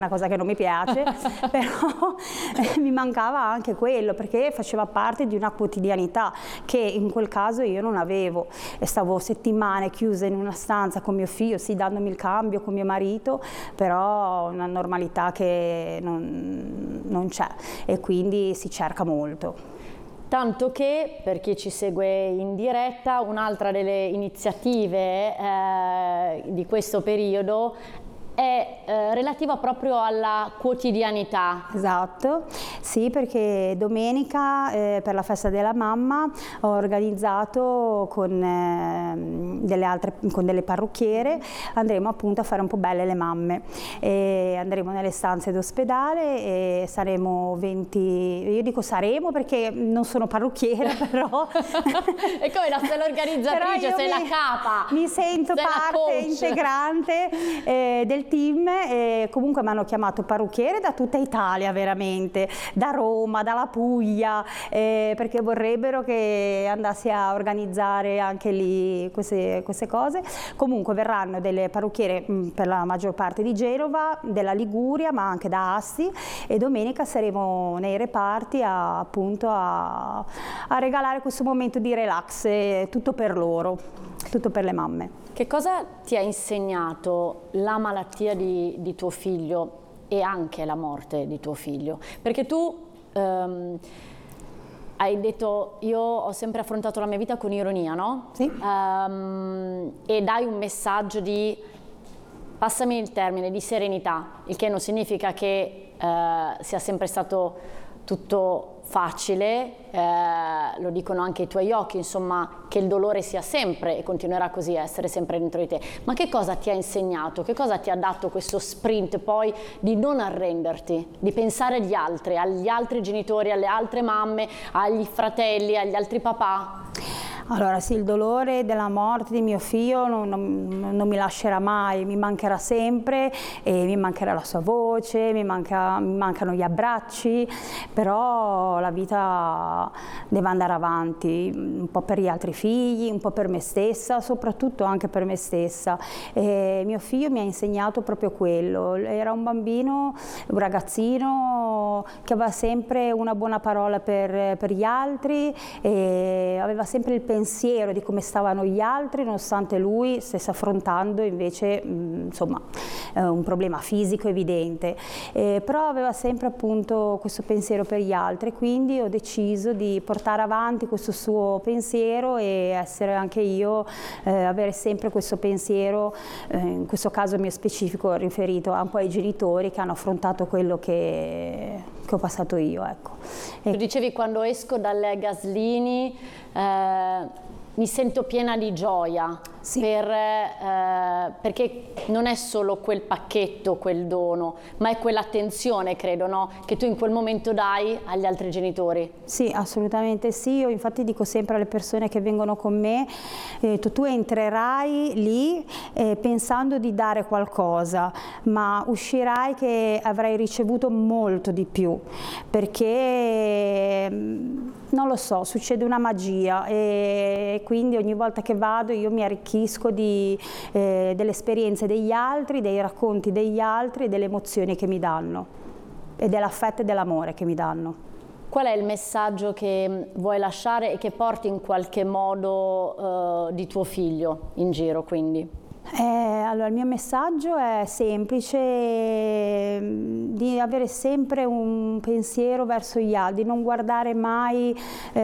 una cosa che non mi piace, però mi mancava anche quello, perché faceva parte di una quotidianità che in quel caso io non avevo, e stavo settimane chiusa in una stanza con mio figlio, sì, dandomi il cambio con mio marito, però una normalità che non c'è, e quindi si cerca molto. Tanto che, per chi ci segue in diretta, un'altra delle iniziative di questo periodo è relativa proprio alla quotidianità. Esatto, sì, perché domenica per la festa della mamma ho organizzato con delle parrucchiere, andremo appunto a fare un po' belle le mamme, e andremo nelle stanze d'ospedale e saremo 20, io dico saremo perché non sono parrucchiera, però e come sei l'organizzatrice, sei la capa, mi sento parte integrante del team, e comunque mi hanno chiamato parrucchiere da tutta Italia, veramente, da Roma, dalla Puglia, perché vorrebbero che andassi a organizzare anche lì queste cose. Comunque verranno delle parrucchiere per la maggior parte di Genova, della Liguria, ma anche da Asti, e domenica saremo nei reparti appunto a regalare questo momento di relax, tutto per loro, tutto per le mamme. Che cosa ti ha insegnato la malattia di tuo figlio e anche la morte di tuo figlio? Perché tu hai detto, io ho sempre affrontato la mia vita con ironia, no? Sì. E dai un messaggio di, passami il termine, di serenità, il che non significa che sia sempre stato tutto facile, lo dicono anche i tuoi occhi, insomma, che il dolore sia sempre e continuerà così a essere sempre dentro di te. Ma che cosa ti ha insegnato? Che cosa ti ha dato questo sprint poi di non arrenderti, di pensare agli altri genitori, alle altre mamme, agli fratelli, agli altri papà? Allora sì, il dolore della morte di mio figlio non mi lascerà mai, mi mancherà sempre, e mi mancherà la sua voce, mi mancano gli abbracci, però la vita deve andare avanti, un po' per gli altri figli, un po' per me stessa, soprattutto anche per me stessa. E mio figlio mi ha insegnato proprio quello, era un bambino, un ragazzino che aveva sempre una buona parola per gli altri, e aveva sempre il pensiero di come stavano gli altri, nonostante lui stesse affrontando invece insomma un problema fisico evidente, però aveva sempre appunto questo pensiero per gli altri, quindi ho deciso di portare avanti questo suo pensiero e essere anche io, avere sempre questo pensiero, in questo caso mio specifico riferito un po' ai genitori che hanno affrontato quello che ho passato io, ecco. Tu dicevi, quando esco dalle Gaslini mi sento piena di gioia, sì, perché non è solo quel pacchetto, quel dono, ma è quell'attenzione, credo, no? Che tu in quel momento dai agli altri genitori. Sì, assolutamente sì, io infatti dico sempre alle persone che vengono con me, tu entrerai lì pensando di dare qualcosa, ma uscirai che avrai ricevuto molto di più, perché non lo so, succede una magia, e quindi ogni volta che vado io mi arricchisco delle esperienze degli altri, dei racconti degli altri e delle emozioni che mi danno, e dell'affetto e dell'amore che mi danno. Qual è il messaggio che vuoi lasciare e che porti in qualche modo di tuo figlio in giro, quindi? Allora, il mio messaggio è semplice, di avere sempre un pensiero verso gli altri, di non guardare mai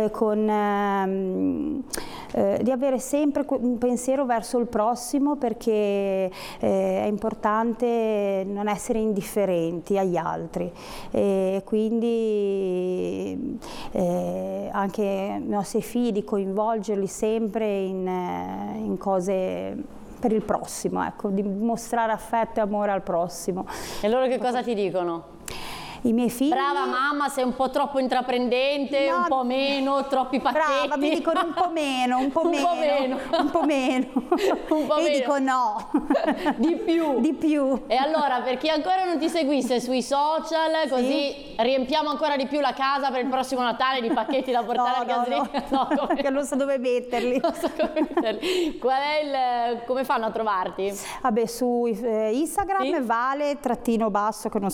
di avere sempre un pensiero verso il prossimo, perché è importante non essere indifferenti agli altri, e quindi anche i nostri figli, di coinvolgerli sempre in cose per il prossimo, ecco, di mostrare affetto e amore al prossimo. E loro che cosa ti dicono? I miei figli... Brava mamma, sei un po' troppo intraprendente, no, un po' meno, troppi pacchetti. Brava, mi dicono un po' meno, un po' un meno, po' meno. un po' meno. Un po' e meno. Dico no. Di più. Di più. E allora, per chi ancora non ti seguisse sui social, così sì, riempiamo ancora di più la casa per il prossimo Natale di pacchetti da portare al Gaslini. No, perché non so dove metterli. Non so come metterli. Come fanno a trovarti? Vabbè, su Instagram, sì? Vale_, che non